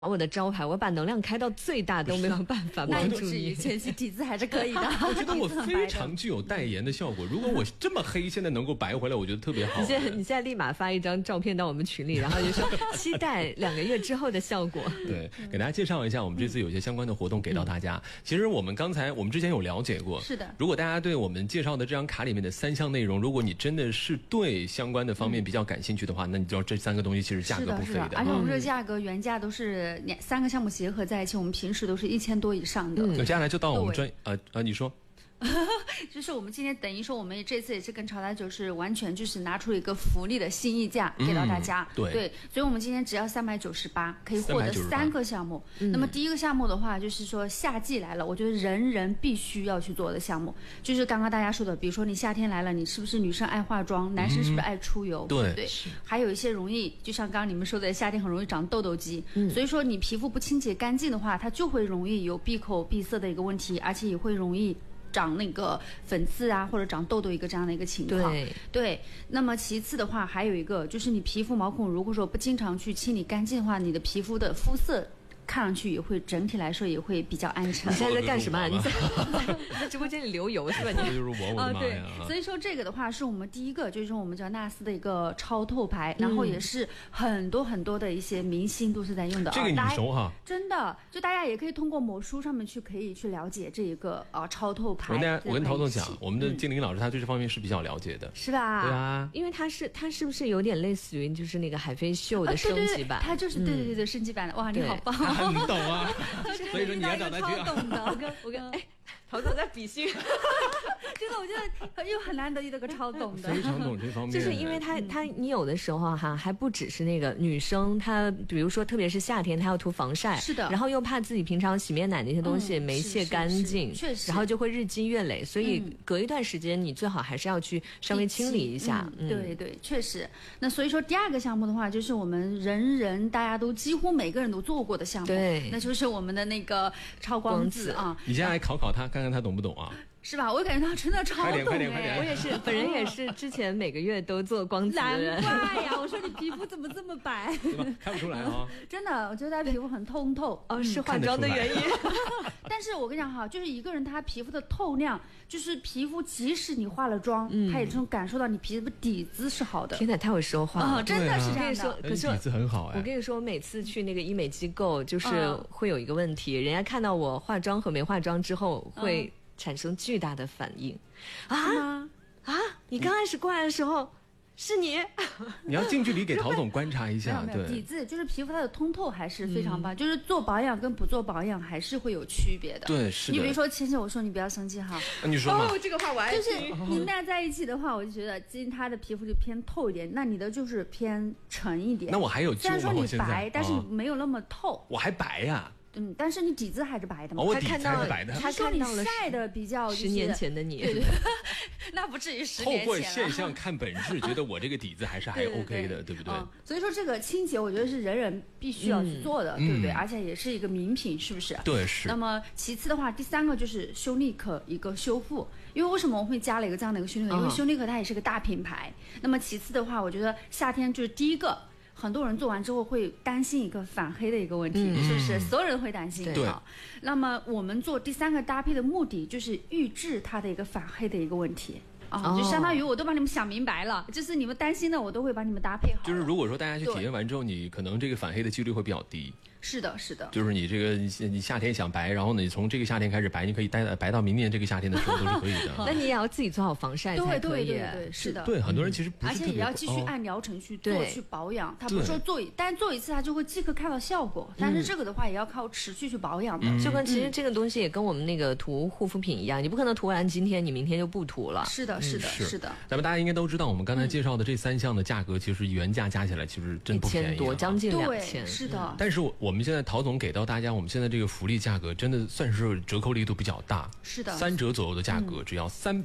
我的招牌，我把能量开到最大都没有办法帮助你。 前期底子还是可以的。 我觉得我非常具有代言的效果。如果我这么黑，现在能够白回来，我觉得特别好。 你现在立马发一张照片到我们群里，然后就说期待2个月之后的效果。 对，给大家介绍一下，我们这次有一些相关的活动给到大家。其实我们之前有了解过， 是的。 如果大家对我们介绍的这张卡里面的3项内容，如果你真的是对相关的方面比较感兴趣的话，那你知道这3个东西其实价格不菲的。 而且我们这个价格原价都是3个项目结合在一起，我们平时都是1000多以上的。 接下来就到我们你说。 就是我们今天等于说我们这次也是跟潮来酒是完全就是拿出一个福利的新溢价给到大家。 对， 所以我们今天只要398可以获得3个项目。那么第一个项目的话，就是说夏季来了，我觉得人人必须要去做的项目，就是刚刚大家说的，比如说你夏天来了，你是不是女生爱化妆，男生是不是爱出油？对，还有一些容易，就像刚刚你们说的，夏天很容易长痘痘肌，所以说你皮肤不清洁干净的话，它就会容易有闭口闭塞的一个问题，而且也会容易长那个粉刺啊，或者长痘痘一个这样的一个情况。对。那么其次的话，还有一个就是你皮肤毛孔如果说不经常去清理干净的话，你的皮肤的肤色看上去也会整体来说也会比较暗沉。 你现在在干什么？你在直播间里流油是吧？ 这就是我的妈呀！ 对，所以说这个的话是我们第一个，就是说我们叫纳斯的一个超透牌，然后也是很多很多的一些明星都是在用的。 这个你熟哈？ 真的，就大家也可以通过某书上面可以去了解这一个超透牌。 我跟陶总讲，我们的精灵老师他对这方面是比较了解的， 是吧？ 对啊， 因为他是不是有点类似于就是那个海飞秀的升级版？ 他就是对升级版的。哇，你好棒！ 很懂啊，所以说你要找他去。 超懂的， 我跟陶总在比心。 真的，我觉得又很难得遇到个超懂的， 非常懂这方面。 就是因为你有的时候还不只是那个女生，她比如说特别是夏天，她要涂防晒， 是的， 然后又怕自己平常洗面奶那些东西没卸干净， 确实， 然后就会日积月累，所以隔一段时间你最好还是要去稍微清理一下。 对，确实。那所以说第2个项目的话，就是我们大家都几乎每个人都做过的项目， 对， 那就是我们的那个超光子啊。 你先来考他，看看他懂不懂啊？ 是吧？我感觉他真的超懂。 快点！ 我也是，本人也是之前每个月都做光子的人。 难怪呀！我说你皮肤怎么这么白？ 看不出来啊！ 真的，我觉得他皮肤很通透。 是化妆的原因。 但是我跟你讲哈，就是一个人他皮肤的透亮，就是皮肤即使你化了妆，他也能感受到你皮肤底子是好的。 天哪，太会说话了！ 真的是这样的。 可是底子很好。 我跟你说，我每次去那个医美机构，就是会有一个问题，人家看到我化妆和没化妆之后会产生巨大的反应。你刚开始过来的时候是你要近距离给陶总观察一下。对， 底子就是皮肤它的通透还是非常棒，就是做保养跟不做保养还是会有区别的。 对，是的。 你比如说芊芊，我说你不要生气哈。 你说嘛。 这个话我爱听。就是你们俩在一起的话，我就觉得今天他的皮肤就偏透一点，那你的就是偏沉一点。 那我还有虽然说你白，但是你没有那么透。 我还白呀。 但是你底子还是白的嘛。 我底子还是白的。 他说你晒的比较 10年前的你。 对，那不至于10年前。 透过现象看本质，觉得我这个底子还 OK 的，对不对？ 所以说这个清洁，我觉得是人人必须要去做的，对不对？而且也是一个名品，是不是？ 对，是。 那么其次的话，第3个就是修丽可一个修复，因为为什么我会加了一个这样的一个修丽可？因为修丽可它也是个大品牌。那么其次的话，我觉得夏天就是第一个。很多人做完之后会担心一个反黑的一个问题，是不是？所有人会担心。 对。 那么我们做第3个搭配的目的就是预制它的一个反黑的一个问题。就相当于我都把你们想明白了，就是你们担心的我都会把你们搭配好。 就是如果说大家去体验完之后，你可能这个反黑的几率会比较低。 是的。 就是你这个你夏天想白，然后呢，你从这个夏天开始白，你可以白到明年这个夏天的时候都是可以的。 那你也要自己做好防晒才可以。 对，是的。 对，很多人其实不是而且也要继续按疗程去做去保养。他不是说但做一次他就会即刻看到效果，但是这个的话也要靠持续去保养的。 就跟其实这个东西也跟我们那个涂护肤品一样，你不可能涂完今天你明天就不涂了。 是的。 咱们大家应该都知道，我们刚才介绍的这3项的价格，其实原价加起来其实真不便宜，1000 多，将近2000。 是的。 但是我们现在陶总给到大家，我们现在这个福利价格真的算是折扣力度比较大。 是的 ，3折左右的价格，只要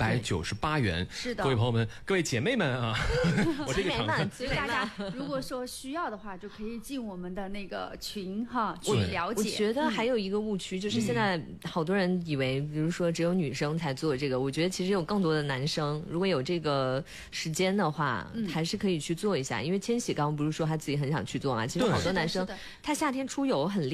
398元。 是的。 各位朋友们，各位姐妹们啊，我这个场合， 所以大家如果说需要的话，就可以进我们的那个群去了解。 我觉得还有一个误区，就是现在好多人以为，比如说只有女生才做这个，我觉得其实有更多的男生，如果有这个时间的话，还是可以去做一下。因为千玺刚刚不是说他自己很想去做嘛？其实好多男生他夏天出油很厉